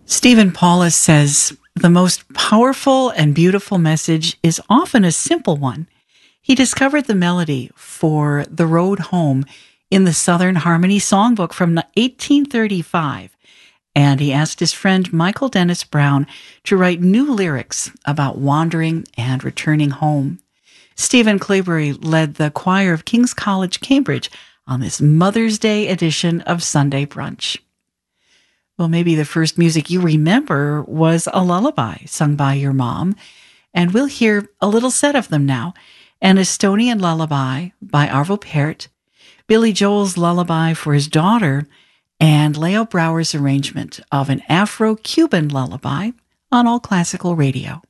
Stephen Paulus says, the most powerful and beautiful message is often a simple one. He discovered the melody for The Road Home in the Southern Harmony Songbook from 1835, and he asked his friend Michael Dennis Brown to write new lyrics about wandering and returning home. Stephen Claybury led the choir of King's College, Cambridge on this Mother's Day edition of Sunday Brunch. Well, maybe the first music you remember was a lullaby sung by your mom, and we'll hear a little set of them now. An Estonian Lullaby by Arvo Pärt, Billy Joel's Lullaby for his daughter, and Leo Brouwer's arrangement of an Afro-Cuban lullaby on All Classical Radio.